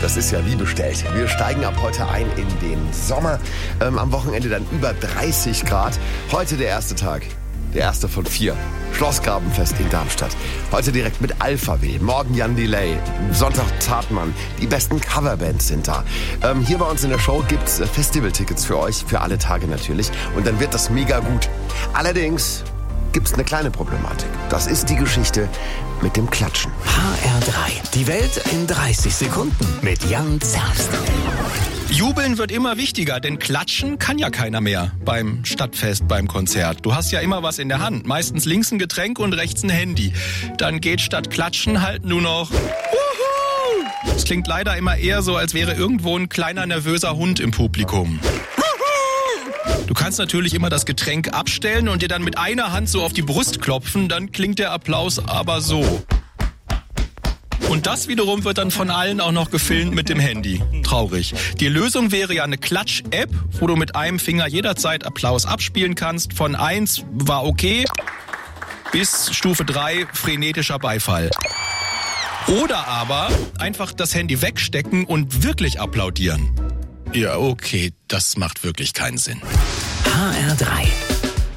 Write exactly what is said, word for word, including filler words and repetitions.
Das ist ja wie bestellt. Wir steigen ab heute ein in den Sommer. Ähm, am Wochenende dann über dreißig Grad. Heute der erste Tag. Der erste von vier. Schlossgrabenfest in Darmstadt. Heute direkt mit Alpha W. Morgen Jan Delay. Sonntag Zartmann. Die besten Coverbands sind da. Ähm, hier bei uns in der Show gibt's äh, Festivaltickets für euch. Für alle Tage natürlich. Und dann wird das mega gut. Allerdings gibt's eine kleine Problematik. Das ist die Geschichte mit dem Klatschen. H R drei. Die Welt in dreißig Sekunden mit Jan Zerbst. Jubeln wird immer wichtiger, denn klatschen kann ja keiner mehr beim Stadtfest, beim Konzert. Du hast ja immer was in der Hand, meistens links ein Getränk und rechts ein Handy. Dann geht statt klatschen halt nur noch Wuhu! Es klingt leider immer eher so, als wäre irgendwo ein kleiner nervöser Hund im Publikum. Du kannst natürlich immer das Getränk abstellen und dir dann mit einer Hand so auf die Brust klopfen, dann klingt der Applaus aber so. Und das wiederum wird dann von allen auch noch gefilmt mit dem Handy. Traurig. Die Lösung wäre ja eine Klatsch-App, wo du mit einem Finger jederzeit Applaus abspielen kannst. Von eins war okay bis Stufe drei frenetischer Beifall. Oder aber einfach das Handy wegstecken und wirklich applaudieren. Ja, okay, das macht wirklich keinen Sinn. H R drei.